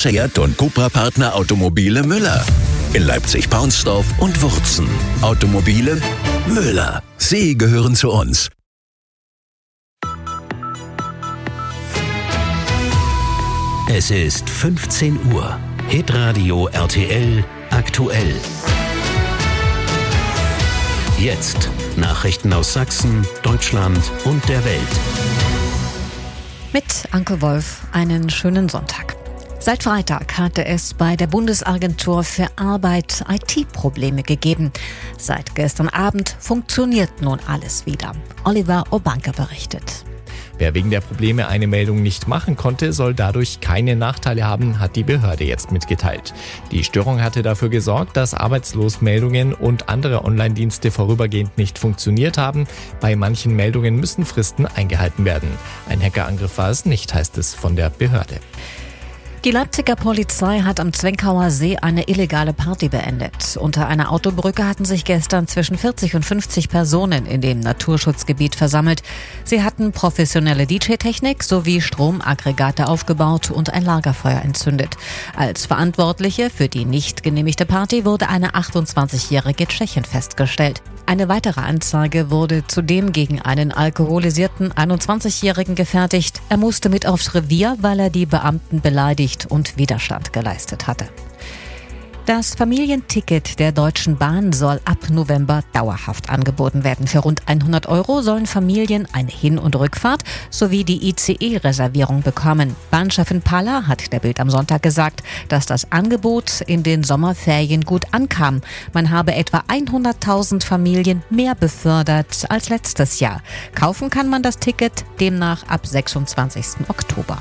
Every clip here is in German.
Seat und Cupra-Partner Automobile Müller. In Leipzig-Paunsdorf und Wurzen. Automobile Müller. Sie gehören zu uns. Es ist 15 Uhr. Hitradio RTL aktuell. Jetzt Nachrichten aus Sachsen, Deutschland und der Welt. Mit Anke Wolf einen schönen Sonntag. Seit Freitag hatte es bei der Bundesagentur für Arbeit IT-Probleme gegeben. Seit gestern Abend funktioniert nun alles wieder. Oliver Obanke berichtet. Wer wegen der Probleme eine Meldung nicht machen konnte, soll dadurch keine Nachteile haben, hat die Behörde jetzt mitgeteilt. Die Störung hatte dafür gesorgt, dass Arbeitslosmeldungen und andere Online-Dienste vorübergehend nicht funktioniert haben. Bei manchen Meldungen müssen Fristen eingehalten werden. Ein Hackerangriff war es nicht, heißt es von der Behörde. Die Leipziger Polizei hat am Zwenkauer See eine illegale Party beendet. Unter einer Autobrücke hatten sich gestern zwischen 40 und 50 Personen in dem Naturschutzgebiet versammelt. Sie hatten professionelle DJ-Technik sowie Stromaggregate aufgebaut und ein Lagerfeuer entzündet. Als Verantwortliche für die nicht genehmigte Party wurde eine 28-jährige Tschechin festgestellt. Eine weitere Anzeige wurde zudem gegen einen alkoholisierten 21-Jährigen gefertigt. Er musste mit aufs Revier, weil er die Beamten beleidigt und Widerstand geleistet hatte. Das Familienticket der Deutschen Bahn soll ab November dauerhaft angeboten werden. Für rund 100 € sollen Familien eine Hin- und Rückfahrt sowie die ICE-Reservierung bekommen. Bahnchefin Paller hat der Bild am Sonntag gesagt, dass das Angebot in den Sommerferien gut ankam. Man habe etwa 100.000 Familien mehr befördert als letztes Jahr. Kaufen kann man das Ticket demnach ab 26. Oktober.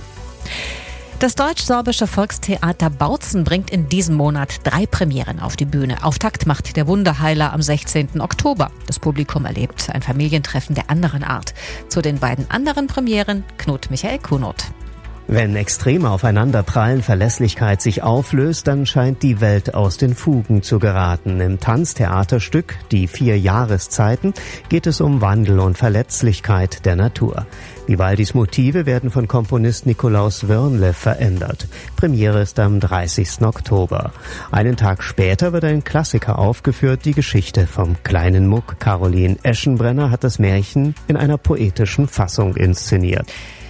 Das deutsch-sorbische Volkstheater Bautzen bringt in diesem Monat 3 Premieren auf die Bühne. Auftakt macht der Wunderheiler am 16. Oktober. Das Publikum erlebt ein Familientreffen der anderen Art. Zu den beiden anderen Premieren Knut Michael Kunert. Wenn extreme aufeinanderprallen Verlässlichkeit sich auflöst, dann scheint die Welt aus den Fugen zu geraten. Im Tanztheaterstück Die 4 Jahreszeiten geht es um Wandel und Verletzlichkeit der Natur. Vivaldis Motive werden von Komponist Nikolaus Wörnle verändert. Premiere ist am 30. Oktober. Einen Tag später wird ein Klassiker aufgeführt, die Geschichte vom kleinen Muck. Caroline Eschenbrenner hat das Märchen in einer poetischen Fassung inszeniert.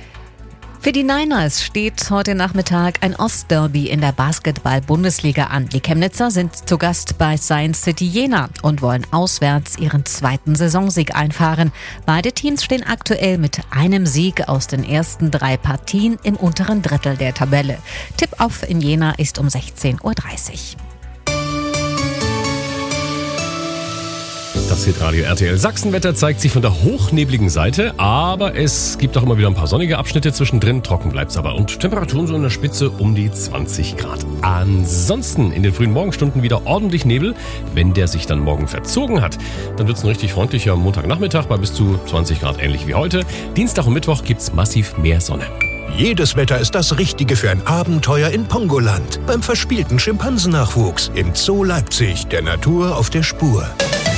Für die Niners steht heute Nachmittag ein Ostderby in der Basketball-Bundesliga an. Die Chemnitzer sind zu Gast bei Science City Jena und wollen auswärts ihren 2. Saisonsieg einfahren. Beide Teams stehen aktuell mit einem Sieg aus den ersten 3 Partien im unteren Drittel der Tabelle. Tip-Off in Jena ist um 16:30 Uhr. Das Hitradio RTL Sachsenwetter zeigt sich von der hochnebligen Seite, aber es gibt auch immer wieder ein paar sonnige Abschnitte zwischendrin. Trocken bleibt's aber und Temperaturen so in der Spitze um die 20 Grad. Ansonsten in den frühen Morgenstunden wieder ordentlich Nebel. Wenn der sich dann morgen verzogen hat, dann wird's ein richtig freundlicher Montagnachmittag bei bis zu 20 Grad, ähnlich wie heute. Dienstag und Mittwoch gibt's massiv mehr Sonne. Jedes Wetter ist das Richtige für ein Abenteuer in Pongoland. Beim verspielten Schimpansennachwuchs im Zoo Leipzig, der Natur auf der Spur.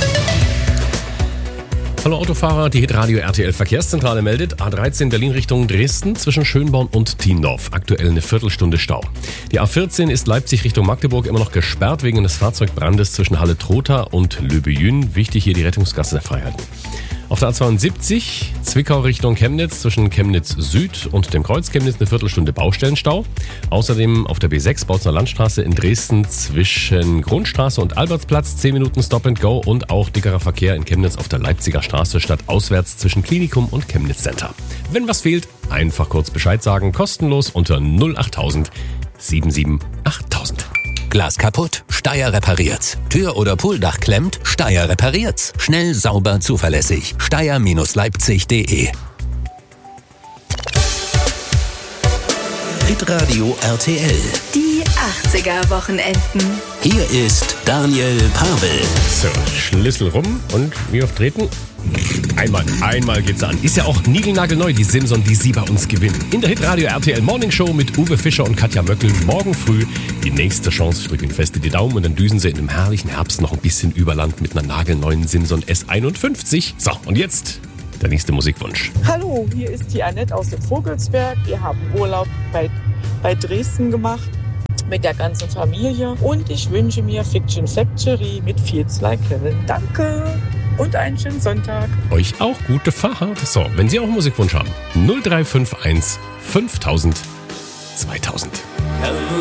Hallo Autofahrer, die Hitradio RTL Verkehrszentrale meldet, A13 Berlin Richtung Dresden zwischen Schönborn und Thiendorf. Aktuell eine Viertelstunde Stau. Die A14 ist Leipzig Richtung Magdeburg immer noch gesperrt wegen des Fahrzeugbrandes zwischen Halle-Trotha und Löbejün. Wichtig hier die Rettungsgasse freihalten. Auf der A72 Zwickau Richtung Chemnitz zwischen Chemnitz Süd und dem Kreuz Chemnitz eine Viertelstunde Baustellenstau. Außerdem auf der B6 Bautzner Landstraße in Dresden zwischen Grundstraße und Albertsplatz 10 Minuten Stop and Go und auch dickerer Verkehr in Chemnitz auf der Leipziger Straße statt auswärts zwischen Klinikum und Chemnitz Center. Wenn was fehlt, einfach kurz Bescheid sagen, kostenlos unter 08000 77 8000. Glas kaputt? Steyr repariert's. Tür oder Pooldach klemmt? Steyr repariert's. Schnell, sauber, zuverlässig. Steyr-Leipzig.de. Hitradio RTL. Die 80er-Wochenenden. Hier ist Daniel Pavel. So, Schlüssel rum und wie oft treten? Einmal geht's an. Ist ja auch niegelnagelneu, die Simson, die sie bei uns gewinnen. In der Hitradio RTL Morning Show mit Uwe Fischer und Katja Möckel morgen früh die nächste Chance. Ich drücke Ihnen fest in die Daumen und dann düsen sie in einem herrlichen Herbst noch ein bisschen über Land mit einer nagelneuen Simson S51. So, und jetzt der nächste Musikwunsch. Hallo, hier ist die Annette aus dem Vogelsberg. Wir haben Urlaub bei Dresden gemacht. mit der ganzen Familie. Und ich wünsche mir Fiction Factory mit 4-2 Kevin. Danke und einen schönen Sonntag. Euch auch gute Fahrt. So, wenn Sie auch einen Musikwunsch haben, 0351 5000 2000.